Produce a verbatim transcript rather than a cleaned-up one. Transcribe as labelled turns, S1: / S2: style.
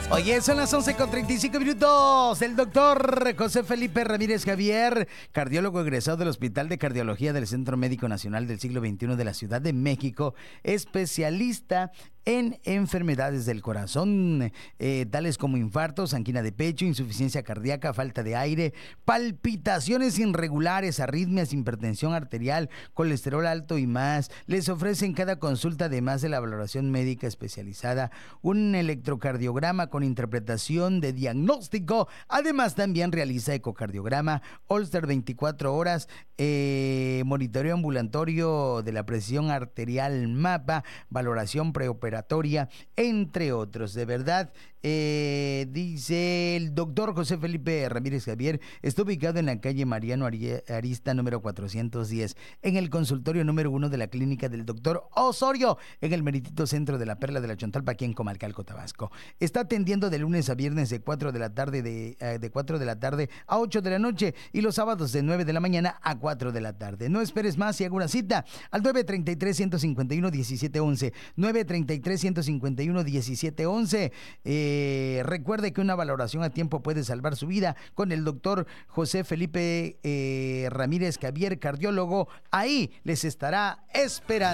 S1: Oye, son las once con treinta y cinco minutos. El doctor José Felipe Ramírez Javier, cardiólogo egresado del Hospital de Cardiología del Centro Médico Nacional del Siglo veintiuno de la Ciudad de México, especialista en enfermedades del corazón, eh, tales como infartos, angina de pecho, insuficiencia cardíaca, falta de aire, palpitaciones irregulares, arritmias, hipertensión arterial, colesterol alto y más. Les ofrecen cada consulta, además de la valoración médica especializada, un electrocardiograma con interpretación de diagnóstico. Además, también realiza ecocardiograma, Holter veinticuatro horas, eh, monitoreo ambulatorio de la presión arterial, mapa, valoración preoperatoria, entre otros. De verdad, eh, dice el doctor José Felipe Ramírez Javier, está ubicado en la calle Mariano Arista número cuatrocientos diez, en el consultorio número uno de la clínica del doctor Osorio, en el meritito centro de la Perla de la Chontalpa, aquí en Comalcalco, Tabasco. Está atendiendo de lunes a viernes de cuatro de la tarde de, eh, de cuatro de la tarde a ocho de la noche, y los sábados de nueve de la mañana a cuatro de la tarde. No esperes más y haga una cita al nueve treinta y tres, ciento cincuenta y uno, diecisiete once, nueve treinta y tres, ciento cincuenta y uno, diecisiete once. Eh, recuerde que una valoración a tiempo puede salvar su vida con el doctor José Felipe eh, Ramírez Javier, cardiólogo. Ahí les estará esperando.